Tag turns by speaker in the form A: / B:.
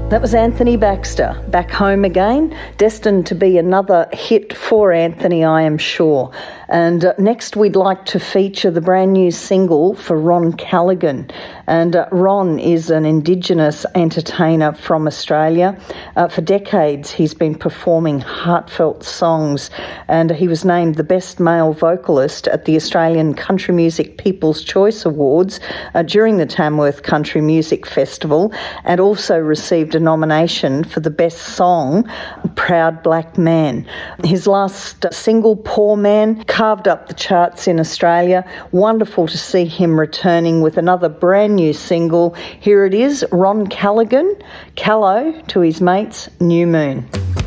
A: That was Anthony Baxter, Back Home Again, destined to be another hit for Anthony, I am sure. And next we'd like to feature the brand new single for Ron Callaghan. And Ron is an Indigenous entertainer from Australia. For decades he's been performing heartfelt songs, and he was named the best male vocalist at the Australian Country Music People's Choice Awards during the Tamworth Country Music Festival, and also received a nomination for the best song, Proud Black Man. His last single, Poor Man, carved up the charts in Australia. Wonderful to see him returning with another brand new single. Here it is, Ron Callaghan, Callow to his mates, New Moon.